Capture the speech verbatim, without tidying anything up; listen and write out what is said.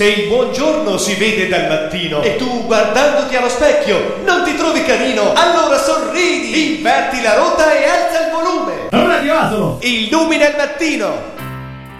Se il buongiorno si vede dal mattino e tu guardandoti allo specchio non ti trovi carino, allora sorridi, inverti la rotta e alza il volume. Radio Asolo! Illumina il mattino.